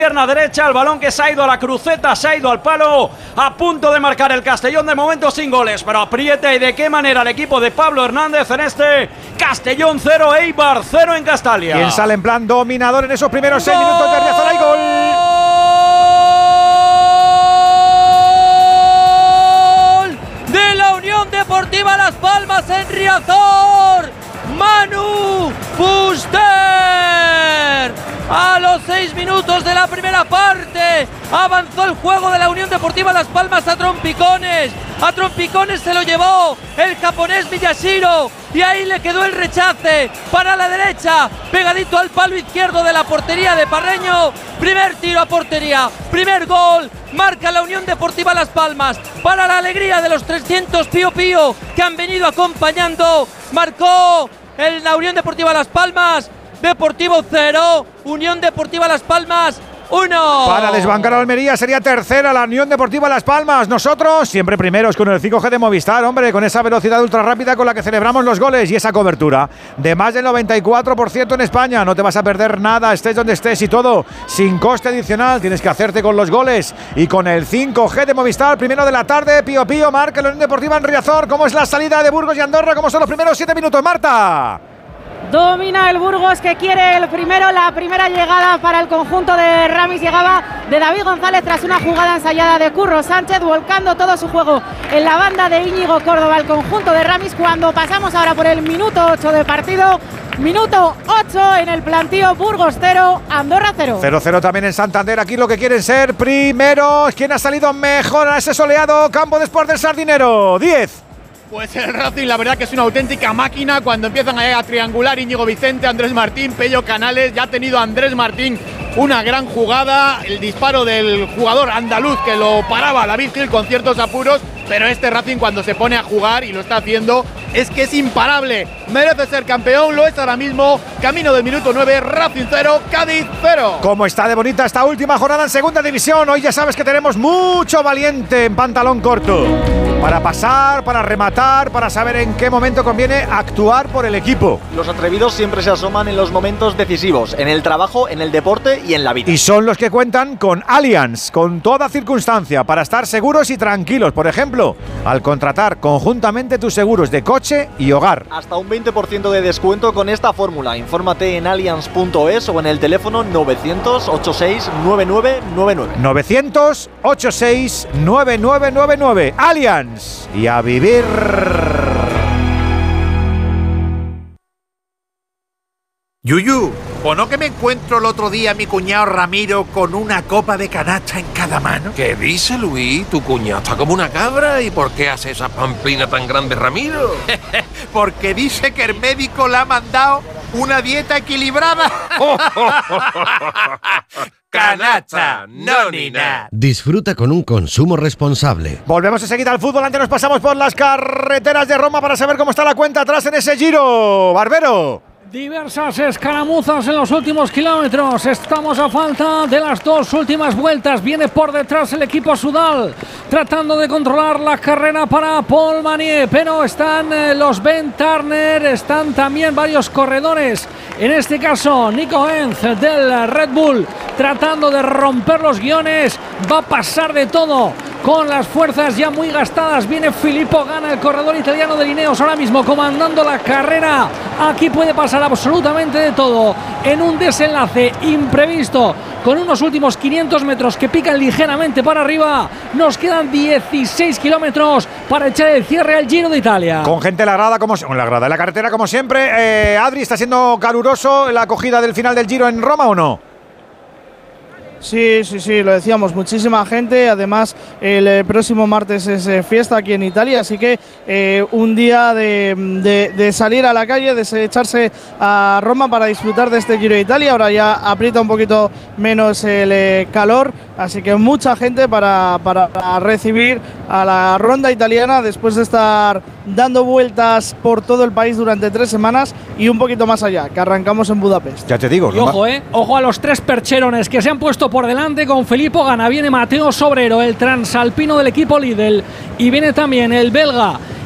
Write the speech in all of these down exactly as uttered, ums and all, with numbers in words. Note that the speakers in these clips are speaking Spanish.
Pierna derecha, el balón que se ha ido a la cruceta, se ha ido al palo, a punto de marcar el Castellón, de momento sin goles, pero aprieta y de qué manera el equipo de Pablo Hernández en este Castellón cero, Eibar cero en Castalia. ¿Quién sale en plan dominador en esos primeros seis minutos de Riazor? ¡Hay gol! De la Unión Deportiva Las Palmas en Riazor, Manu Fuster. A los seis minutos de la primera parte avanzó el juego de la Unión Deportiva Las Palmas a trompicones. A trompicones se lo llevó el japonés Miyashiro y ahí le quedó el rechace para la derecha, pegadito al palo izquierdo de la portería de Parreño. Primer tiro a portería, primer gol, marca la Unión Deportiva Las Palmas para la alegría de los trescientos Pío Pío que han venido acompañando. Marcó el, la Unión Deportiva Las Palmas. Deportivo cero, Unión Deportiva Las Palmas uno. Para desbancar a Almería sería tercera la Unión Deportiva Las Palmas. Nosotros siempre primeros con el cinco G de Movistar, hombre, con esa velocidad ultra rápida con la que celebramos los goles y esa cobertura de más del noventa y cuatro por ciento en España. No te vas a perder nada, estés donde estés y todo sin coste adicional. Tienes que hacerte con los goles y con el cinco G de Movistar. Primero de la tarde, Pío Pío marca la Unión Deportiva en Riazor. ¿Cómo es la salida de Burgos y Andorra? ¿Cómo son los primeros siete minutos, Marta? Domina el Burgos, que quiere el primero. La primera llegada para el conjunto de Ramis llegaba de David González tras una jugada ensayada de Curro Sánchez, volcando todo su juego en la banda de Íñigo Córdoba, el conjunto de Ramis. Cuando pasamos ahora por el minuto ocho de partido, minuto ocho en el plantío, Burgos cero, Andorra cero. cero cero también en Santander. Aquí lo que quieren ser primeros. ¿Quién ha salido mejor a ese soleado campo de Sport del Sardinero? diez. Pues el Racing, la verdad que es una auténtica máquina cuando empiezan a, a triangular Íñigo Vicente, Andrés Martín, Pello Canales. Ya ha tenido Andrés Martín una gran jugada, el disparo del jugador andaluz que lo paraba David Gil con ciertos apuros, pero este Racing cuando se pone a jugar y lo está haciendo es que es imparable, merece ser campeón, lo es ahora mismo. Camino del minuto nueve, Racing cero, Cádiz cero. ¿Cómo está de bonita esta última jornada en segunda división? Hoy ya sabes que tenemos mucho valiente en pantalón corto para pasar, para rematar, para saber en qué momento conviene actuar por el equipo. Los atrevidos siempre se asoman en los momentos decisivos, en el trabajo, en el deporte y en la vida. Y son los que cuentan con Allianz, con toda circunstancia, para estar seguros y tranquilos. Por ejemplo, al contratar conjuntamente tus seguros de coche y hogar. Hasta un veinte por ciento de descuento con esta fórmula. Infórmate en allianz punto es o en el teléfono novecientos ochenta y seis noventa y nueve noventa y nueve. novecientos ochenta y seis noventa y nueve noventa y nueve. Allianz. Y a vivir. Yuyu, ¿o no que me encuentro el otro día a mi cuñado Ramiro con una copa de canasta en cada mano? ¿Qué dice, Luis? Tu cuñado está como una cabra. ¿Y por qué hace esa pamplina tan grande, Ramiro? Porque dice que el médico le ha mandado una dieta equilibrada. Canasta, no ni nada. Disfruta con un consumo responsable. Volvemos enseguida al fútbol. Antes nos pasamos por las carreteras de Roma para saber cómo está la cuenta atrás en ese Giro. Barbero. Diversas escaramuzas en los últimos kilómetros. Estamos a falta de las dos últimas vueltas. Viene por detrás el equipo Sudal, tratando de controlar la carrera para Paul Manier. Pero están eh, los Ben Turner, están también varios corredores. En este caso, Nico Enz del Red Bull, tratando de romper los guiones. Va a pasar de todo. Con las fuerzas ya muy gastadas, viene Filippo Ganna, el corredor italiano de Ineos, ahora mismo comandando la carrera. Aquí puede pasar absolutamente de todo en un desenlace imprevisto, con unos últimos quinientos metros que pican ligeramente para arriba. Nos quedan dieciséis kilómetros para echar el cierre al Giro de Italia. Con gente en la grada, como en la grada de la carretera, como siempre. Eh, Adri, ¿está siendo caluroso la acogida del final del Giro en Roma o no? Sí, sí, sí, lo decíamos, muchísima gente. Además, el eh, próximo martes es eh, fiesta aquí en Italia, así que eh, un día de, de, de salir a la calle, de echarse a Roma para disfrutar de este Giro de Italia. Ahora ya aprieta un poquito menos el eh, calor, así que mucha gente para, para, para recibir a la ronda italiana después de estar dando vueltas por todo el país durante tres semanas y un poquito más allá, que arrancamos en Budapest. Ya te digo. Y ojo, eh, ojo a los tres percherones que se han puesto por delante con Filippo Ganna. Viene Mateo Sobrero, el transalpino del equipo Lidl, y viene también el belga,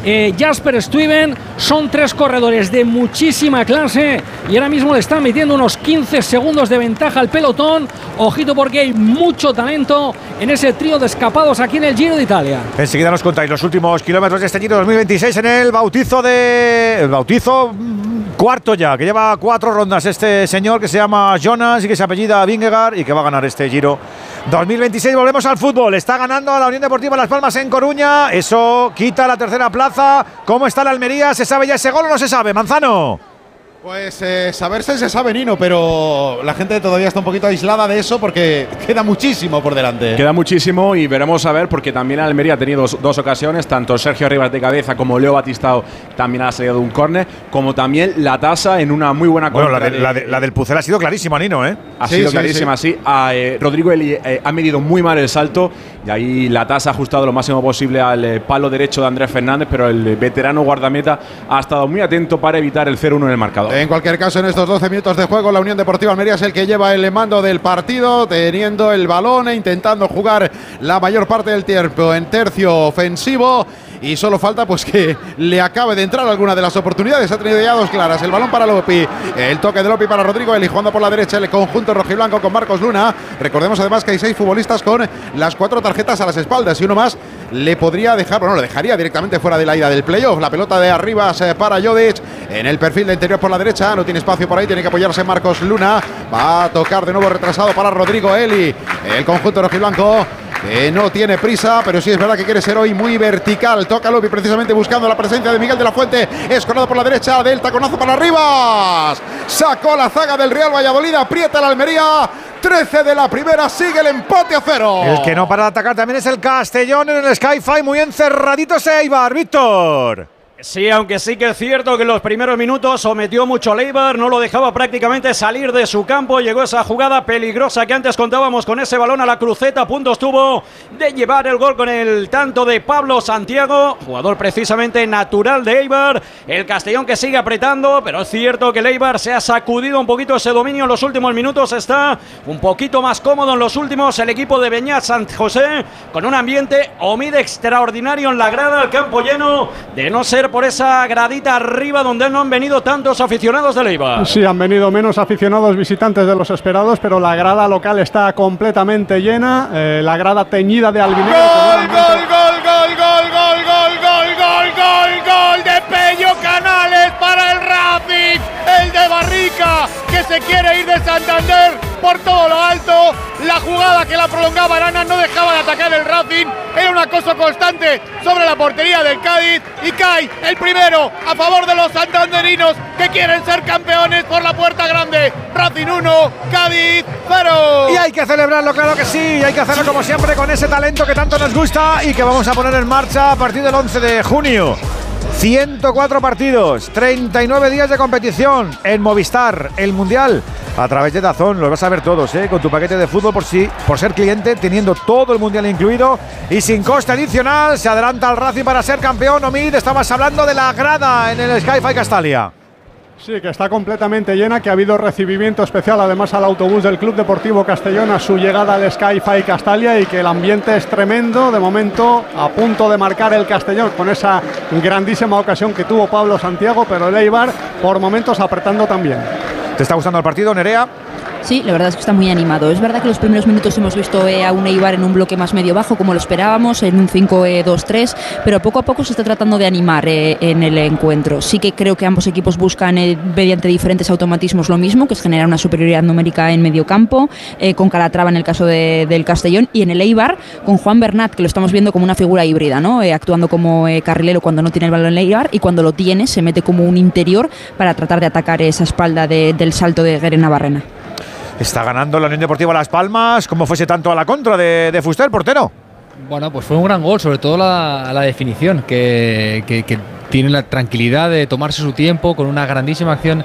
eh, Jasper Stuyven. Son tres corredores de muchísima clase y ahora mismo le están metiendo unos quince segundos de ventaja al pelotón. Ojito porque hay mucho talento en ese trío de escapados aquí en el Giro de Italia. Enseguida nos contáis los últimos kilómetros de este Giro dos mil veintiséis en el bautizo de... El bautizo cuarto ya, que lleva cuatro rondas este señor que se llama Jonas y que se apellida Vingegaard y que va a ganar este Giro dos mil veintiséis. Volvemos al fútbol. Está ganando a la Unión Deportiva Las Palmas en Coruña. Eso quita la tercera plaza. ¿Cómo está la Almería? ¿Se sabe ya ese gol o no se sabe? Manzano. Pues eh, saberse se sabe, Nino, pero la gente todavía está un poquito aislada de eso porque queda muchísimo por delante. Queda muchísimo y veremos a ver, porque también Almería ha tenido dos, dos ocasiones, tanto Sergio Rivas de cabeza como Leo Batistao también ha salido de un córner, como también la tasa en una muy buena contra. Bueno, la, de, de, la, de, la del Pucel ha sido clarísima, Nino, ¿eh? Ha sí, sido sí, clarísima, sí. sí. A, eh, Rodrigo Eli eh, ha medido muy mal el salto y ahí la tasa ha ajustado lo máximo posible al eh, palo derecho de Andrés Fernández, pero el eh, veterano guardameta ha estado muy atento para evitar el cero uno en el marcador. En cualquier caso, en estos doce minutos de juego, la Unión Deportiva Almería es el que lleva el mando del partido, teniendo el balón e intentando jugar la mayor parte del tiempo en tercio ofensivo. Y solo falta pues que le acabe de entrar alguna de las oportunidades. Ha tenido ya dos claras. El balón para Lopi, el toque de Lopi para Rodrigo Eli, jugando por la derecha el conjunto rojiblanco con Marcos Luna. Recordemos además que hay seis futbolistas con las cuatro tarjetas a las espaldas y uno más le podría dejar, bueno, lo dejaría directamente fuera de la ida del playoff. La pelota de arriba para Jodic en el perfil de interior por la derecha. No tiene espacio por ahí, tiene que apoyarse Marcos Luna. Va a tocar de nuevo retrasado para Rodrigo Eli. El conjunto rojiblanco que no tiene prisa, pero sí es verdad que quiere ser hoy muy vertical. Toca Lopi precisamente buscando la presencia de Miguel de la Fuente. Escorado por la derecha, del taconazo para Rivas. Sacó la zaga del Real Valladolid, aprieta la Almería. trece de la primera, sigue el empate a cero. El que no para de atacar también es el Castellón en el Sky-Fi, muy encerradito ese Eibar, Víctor. Sí, aunque sí que es cierto que en los primeros minutos sometió mucho a Eibar, no lo dejaba prácticamente salir de su campo. Llegó esa jugada peligrosa que antes contábamos con ese balón a la cruceta. A punto estuvo de llevar el gol con el tanto de Pablo Santiago, jugador precisamente natural de Eibar. El Castellón que sigue apretando, pero es cierto que el Eibar se ha sacudido un poquito ese dominio en los últimos minutos. Está un poquito más cómodo en los últimos el equipo de Beñat San José, con un ambiente humilde extraordinario en la grada, el campo lleno, de no ser por esa gradita arriba donde no han venido tantos aficionados del Eibar. Sí, han venido menos aficionados visitantes de los esperados, pero la grada local está completamente llena, eh, la grada teñida de albinegro. ¡Gol, gol, gol, gol, gol, gol, gol, gol, gol, gol, gol de Pello Canales para el Racing! El de Barrica, que se quiere ir de Santander por todo lo alto. La jugada que la prolongaba Arana no dejaba de atacar el Racing. Era un acoso constante sobre la portería del Cádiz y cae el primero a favor de los santanderinos que quieren ser campeones por la puerta grande. Racing uno, Cádiz cero. Y hay que celebrarlo, claro que sí. Hay que hacerlo como siempre con ese talento que tanto nos gusta y que vamos a poner en marcha a partir del once de junio. ciento cuatro partidos, treinta y nueve días de competición en Movistar, el Mundial, a través de DAZN. Los vas a ver todos, ¿eh? Con tu paquete de fútbol por si, por ser cliente, teniendo todo el Mundial incluido y sin coste adicional. Se adelanta al Racing para ser campeón. Omid, estabas hablando de la grada en el Sky-Fi Castalia. Sí, que está completamente llena, que ha habido recibimiento especial además al autobús del Club Deportivo Castellón a su llegada al Sky-Fi Castalia y que el ambiente es tremendo. De momento a punto de marcar el Castellón con esa grandísima ocasión que tuvo Pablo Santiago, pero el Eibar por momentos apretando también. ¿Te está gustando el partido, Nerea? Sí, la verdad es que está muy animado. Es verdad que los primeros minutos hemos visto eh, a un Eibar en un bloque más medio bajo, como lo esperábamos, en un cinco dos tres, pero poco a poco se está tratando de animar eh, en el encuentro. Sí que creo que ambos equipos buscan, eh, mediante diferentes automatismos, lo mismo, que es generar una superioridad numérica en medio campo, eh, con Calatrava en el caso de, del Castellón, y en el Eibar con Juan Bernat, que lo estamos viendo como una figura híbrida, ¿no? Eh, actuando como eh, carrilero cuando no tiene el balón en el Eibar, y cuando lo tiene se mete como un interior para tratar de atacar esa espalda de, del salto de Guerena Barrena. Está ganando la Unión Deportiva Las Palmas. ¿Cómo fuese tanto a la contra de, de Fuster, portero? Bueno, pues fue un gran gol, sobre todo la, la definición, que, que, que tiene la tranquilidad de tomarse su tiempo con una grandísima acción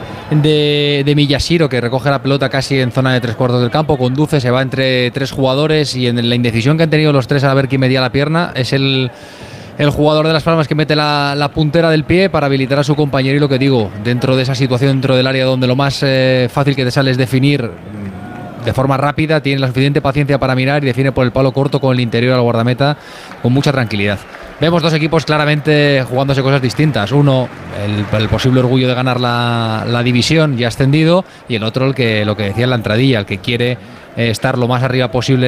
de, de Miyashiro, que recoge la pelota casi en zona de tres cuartos del campo, conduce, se va entre tres jugadores y en la indecisión que han tenido los tres a ver quién medía la pierna, es el... el jugador de Las Palmas que mete la, la puntera del pie para habilitar a su compañero. Y lo que digo, dentro de esa situación, dentro del área donde lo más eh, fácil que te sale es definir de forma rápida, tiene la suficiente paciencia para mirar y define por el palo corto con el interior al guardameta con mucha tranquilidad. vemos dos equipos claramente jugándose cosas distintas. Uno, el, el posible orgullo de ganar la, la división ya ascendido, y el otro, el que lo que decía en la entradilla, el que quiere eh, estar lo más arriba posible